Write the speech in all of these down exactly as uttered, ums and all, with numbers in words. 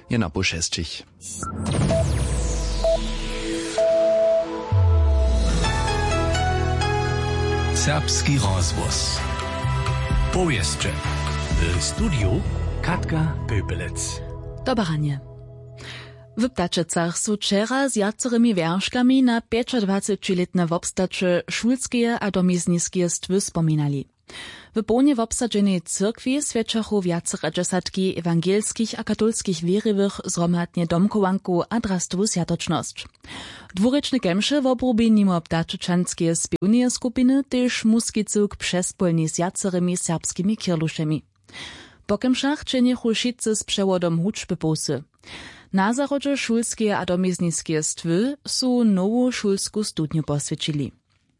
je na pošestich. Serbski rozvoz. Powieszcze. W studiu Katka Pöpelec. Dobranie. W Ptačecach su wczera z jacerymi wierszkami na dwadzieściopięcioletne wobstacze szulskie a domizniskie stwy spominali. W pełnie wobsadženej cyrkwi świadczachu wiacore dziesiątki ewangelskich a katolskich wierywych zromadnie domkowanku a drastowu sjatoczność. Dwurečne kemše w obrubie nimo ptačečanskie spiewnie skupiny też muskicuk przespolni z jacerymi serbskimi kirluszemi. Po kemšach čeniechu šice z przewodom hučby posy. Na zarodze szulskie a domizniskie stwy su nową szulsku studniu posvědčili.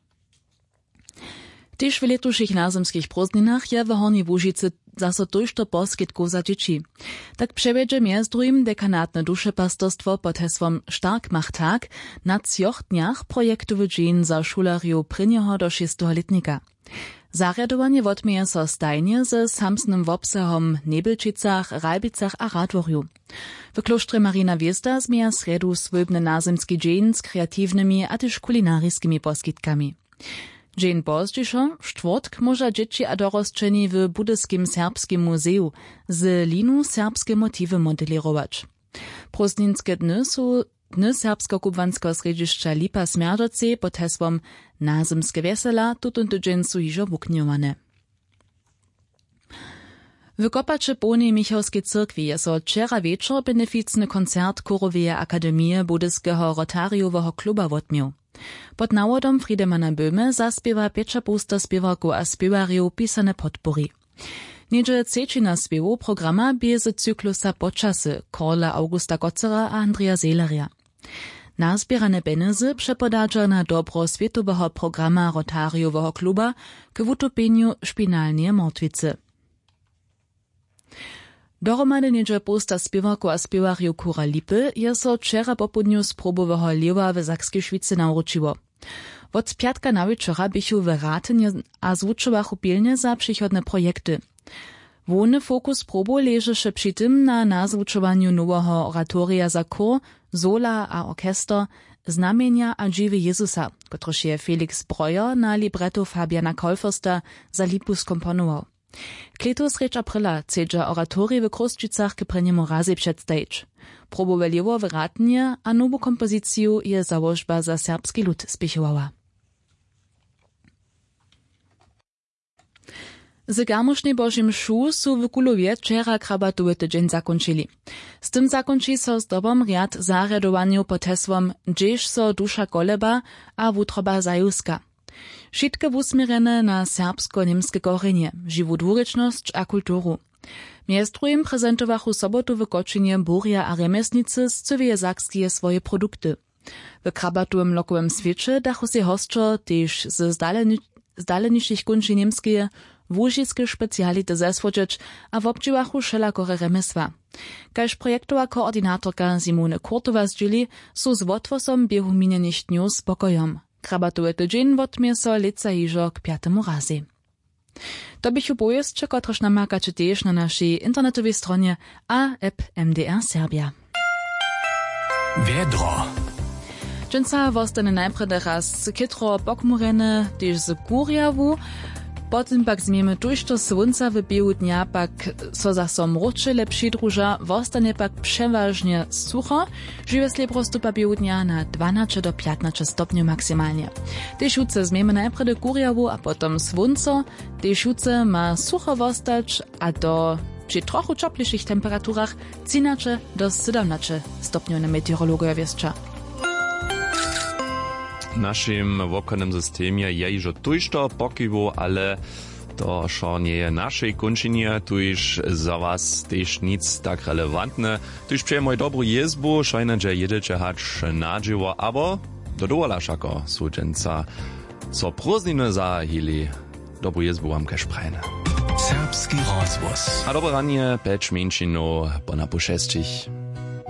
Tyž w letušich nazemskich prózdninach je w Hornej Łužicy zaso tojšto poskytku za dzieci. Tak przewiedzie między drugim dekanatne duszepastorstwo pod hesłom Stark macht Tag na cjoch dniach projektowy dzień za szulariu prynjeho do šestoletnika. Zarjadowanie wotmieje so stajnie ze samsnym wobsahom w Nebelčicach, Rajbicach a Radworju. W kloštrze Marina Wiesta zmieja sredu swojbny nazemski dzień z kreatywnymi a też kulinaryskimi poskitkami. Dzień pozdźišo, štvrtk może dzieci a dorosčeni w Budyskim Serbskim Muzeju z linu serbskie motywy modelировać. Prózdninskie dny su dny serbsko-kubwanskiego središća Lipa Smerdžoci pod hesłom Nazemskie wesela tutun tydzień su hižo wuknjowane. W Kopače pełnej Michalskiej cyrkwi je so wczera wieczór beneficny koncert Choroweje Akademie Budyskiego Rotariowego kluba wotmił. Pod nawodom Friedemana Böhme zaspiewa piecza pusta spiewarku a spiewarju pisane podpori. Niedzie cečina spiewu programa bije z cyklusa Počasy Karla Augusta Gotzera a Andrea Seeleria. Nazbierane benezy przepodadża na dobro światowego programa Rotariowego kluba k utopieniu szpinalnie mortwicy. Dohromady niedzie pusta spiewarku a spiewarju Kura Lipy je so wczera popudniu sprobowego liewa w Sakskiej Szwicy nauczyło. Od piatka na wieczora bychu w Ratynie a zwuczowachu pilnie za przychodne projekty. Główny fokus probu leży przy tym na nazwuczowaniu nowego oratoria za chór, zola a orkester, znamienia a dziwy Jezusa, któryż je Felix Breuer na libretto Fabiana Kolforsta za Lipu skomponował. Kleto sreč aprila cedža oratorii w Kruščicach k prenjemu razy předstajić. Probowaliło w Ratnie a nowu kompozyciju je załožba za serbski lud spiechowała. Z garmušnej Božim šu su w Kulowie wczera krabatowy tydzień zakończyli. Z tym zakończy so zdobom riad zarjadowaniu pod hesłom Dżež so dusza koleba a wutroba zajuska. Wszystkie usmierene na serbsko-niemskie korzenie, żywą dwurečnosť a kulturu. Między drugim prezentowachu sobotu w Koczynie burja a remesnicy z cywie Sakskie swoje produkty. W krabatowym lokowym świecie dachu się hostczo też z zdaleniszych kunczy niemskie wóżickie specjality zesłodzieć a w obdziwachu szelakore remesła. Kaž projektowa koordynatorka Simone Kurtowa zdźili, su z wotwosom biehu minionych dniu spokojom. Krabatowy tydzień wotmie so leca hižo k piatemu razy. To bychu pojezcze, kotrež namakače tež na naszej internetowej stronie a app M D R Serbia. Vedro. Dżęca wostane najprede raz kytro pokmurene, tež z kurjawu, potem pak zmiemy tujšto słonca w biegu dnia pak so zaso mroče lepši druža, wostane pak przeważnie sucho, żywe slebrostu pa biegu dnia na dwanaście do piętnaście stopni maksymalnie. Tež juce zmiemy najprede kurjawu, a potom słonco, tež juce ma sucho wostać, a do przy trochu czopliszych temperaturach trzynaście do siedemnaście stopni na meteorologoja wieszcza. W naszym wokonnym systemie je iżo tujšto pokiwu, ale to šo nie je naszej končinie, tuž za was też nic tak relevantne. Tuž přejemo dobrú jezbu, šajne, že jedete hač nadživo, abo do dovola šako súdženca. So prózdniny zahili, dobrú jezbu vám kaž prajne. Serbski rozvoz. A dobré ranie, peč menšinu, po na pošestich.